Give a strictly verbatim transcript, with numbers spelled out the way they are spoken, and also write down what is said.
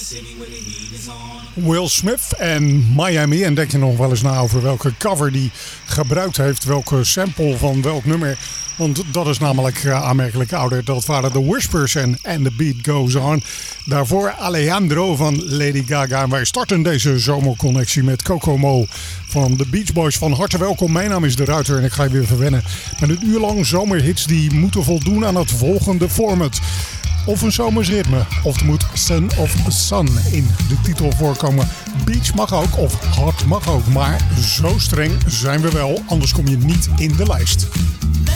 Will Smith en Miami. En denk je nog wel eens na over welke cover die gebruikt heeft, welke sample van welk nummer. Want dat is namelijk uh, aanmerkelijk ouder. Dat waren de Whispers en And the Beat Goes On. Daarvoor Alejandro van Lady Gaga. En wij starten deze zomerconnectie met Kokomo van de Beach Boys. Van harte welkom. Mijn naam is De Ruiter en ik ga je weer verwennen met een uur lang zomerhits die moeten voldoen aan het volgende format. Of een zomersritme, of er moet Son of Sun in de titel voorkomen. Beach mag ook, of hot mag ook, maar zo streng zijn we wel, anders kom je niet in de lijst.